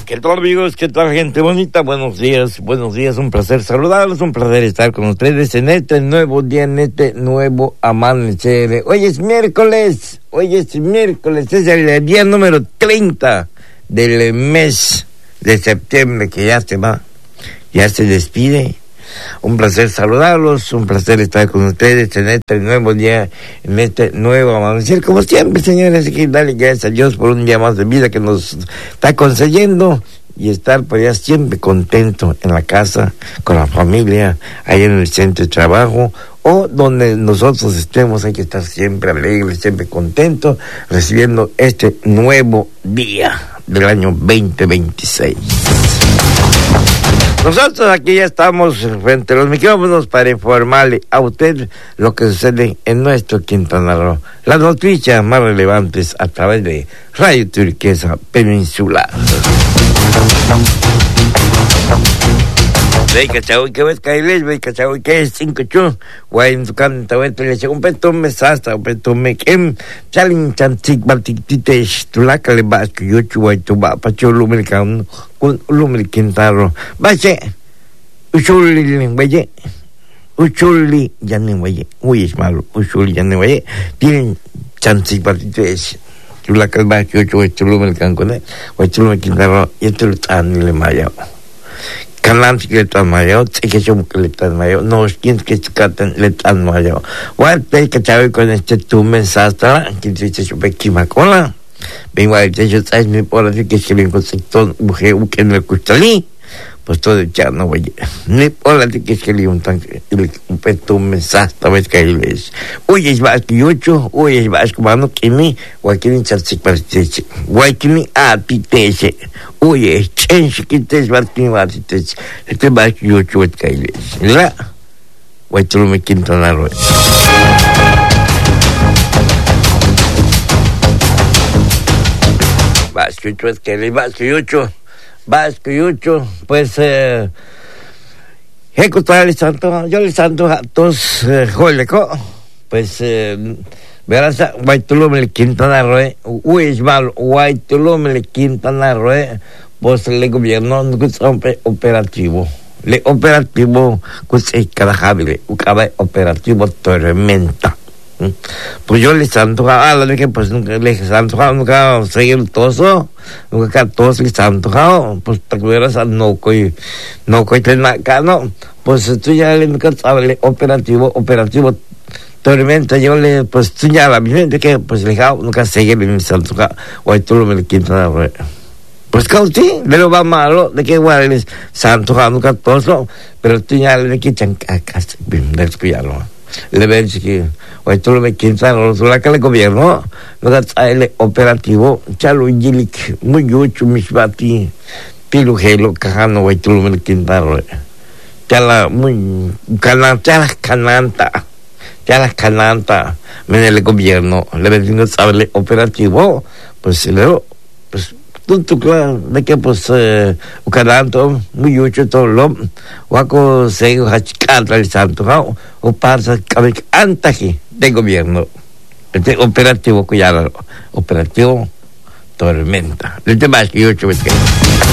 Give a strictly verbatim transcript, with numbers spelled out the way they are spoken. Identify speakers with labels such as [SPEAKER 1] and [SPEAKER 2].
[SPEAKER 1] ¿Qué tal, amigos? ¿Qué tal, gente bonita? Buenos días, buenos días, un placer saludarlos, un placer estar con ustedes en este nuevo día, en este nuevo amanecer. Hoy es miércoles, hoy es miércoles, es el día número treinta del mes de septiembre que ya se va, ya se despide. Un placer saludarlos, un placer estar con ustedes en este nuevo día, en este nuevo amanecer. Como siempre, señores, aquí darle gracias a Dios por un día más de vida que nos está concediendo y estar por allá siempre contento en la casa, con la familia, ahí en el centro de trabajo o donde nosotros estemos. Hay que estar siempre alegres, siempre contentos, recibiendo este nuevo día del año veinte veintiséis. Nosotros aquí ya estamos frente a los micrófonos para informarle a usted lo que sucede en nuestro Quintana Roo. Las noticias más relevantes a través de Radio Turquesa Peninsular. Ve cachao que ves kailes, ve cachao que es cinco chu, guay en tu canta, ve te le un peto me sasta, un peto me kem, chalin chantik baltik titesh, tu la que le vas que yo chu guay tu va pa chu lumerican, un lumeric Quintaro, vache, uchuli, vaye, uchuli, ya ni vaye, uy es malo, uchuli ya ni vaye, tienen chantik baltik titesh. Chula que va que yo chu guay tu lumerican con él, guay tu lumeric Quintaro, y esto lo tan le maya. Canam que le tan mayo, sé que son que le tan mayo, no es quien que se le tan mayo. Bueno, te que chaval con este tu mensaje, que te dice su pequima cola. Vengo a decir, yo sabes, mi por así que se le encontró mujer que en el custalí, pues todo ya no voy. Ni por así que se le un tanque, un peto mensaje, tal vez que ahí les. Uy, es más que ocho, uy, es más como no que mi, o aquí en Chatsik para este, o aquí en Apitese. Uy, es change que te es más que más te es, este más que ocho es que ahí les. ¿Verdad? O esto lo me Quintana Roo. Más que ocho es que ahí más que ocho. Vasco y Ucho, pues, eh, ejecutar el santo, yo le santo a todos, eh, joleco, pues, eh, verás, Guaitulum el Quintana Roo, uy, es malo, Guaitulum el Quintana Roo, pues, el gobierno no es operativo, el operativo, pues, es carajable, operativo tormenta. Pues yo les antojaba, a la que pues nunca les antojaba, nunca seguir todo, nunca todos les antojaba, pues te acuerdas a no coi, no coi ten acá, no, pues tú ya le nunca sabes, operativo, operativo tormenta, yo le, pues tú ya la gente que pues le nunca seguir les antojaba, o tú lo me le quinta, pues que sí, pero va malo, de que igual les antojaba nunca todo, pero tú ya le quitan acá, descuidarlo. Le ven que hoy tú lo ves Quintana Roo, la que el gobierno no da el operativo chalo yilik muy yuchu misbati pilujelo cajano hoy tú lo ves Quintana Roo chala muy canan chala cananta chala cananta men el gobierno le ven no sabe el operativo pues luego pues tú tú claro de que pues eh, ucadanto muy yucho todo lo waco se hachicanta el santo ¿no? O pasa antes del gobierno este operativo cuidado operativo tormenta el tema es que yo